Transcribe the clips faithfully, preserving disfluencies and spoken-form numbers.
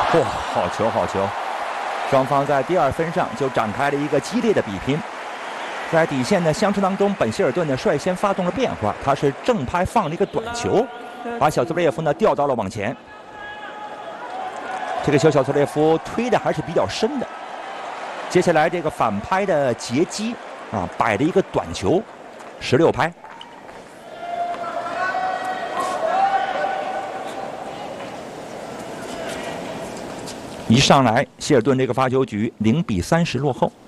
哇、哦，好球好球！双方在第二分上就展开了一个激烈的比拼。在底线的相持当中，本希尔顿呢率先发动了变化，他是正拍放了一个短球，把小兹列夫呢调到了网前。这个球小兹列夫推的还是比较深的。接下来这个反拍的截击啊，摆了一个短球，十六拍。一上来，希尔顿这个发球局零比三十落后。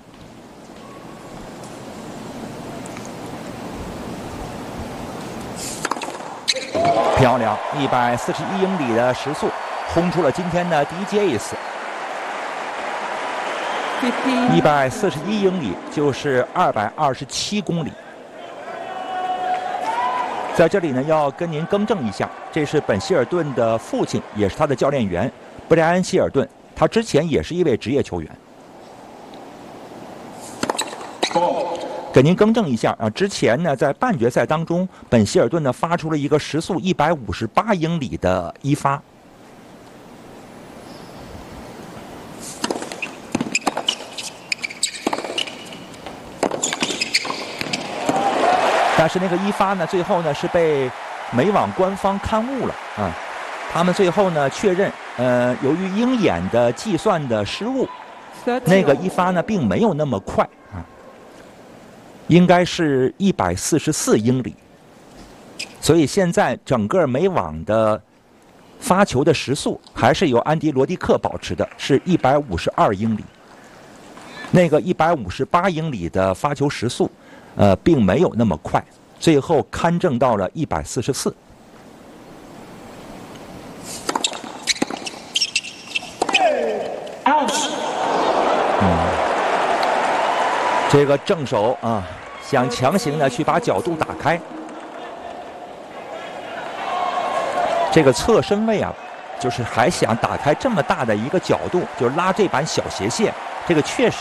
漂亮，一百四十一英里的时速，轰出了今天的第一记 ace。一百四十一英里就是二百二十七公里。在这里呢，要跟您更正一下，这是本希尔顿的父亲，也是他的教练员布莱恩·希尔顿。他之前也是一位职业球员。给您更正一下啊，之前呢在半决赛当中，本希尔顿呢发出了一个时速一百五十八英里的一发。但是那个一发呢，最后呢是被美网官方刊物了啊。他们最后呢确认，呃，由于鹰眼的计算的失误，那个一发呢并没有那么快啊，应该是一百四十四英里。所以现在整个美网的发球的时速还是由安迪·罗迪克保持的，是一百五十二英里。那个一百五十八英里的发球时速，呃，并没有那么快，最后勘证到了一百四十四。嗯，这个正手啊，想强行的去把角度打开。这个侧身位啊，就是还想打开这么大的一个角度，就拉这板小斜线，这个确实。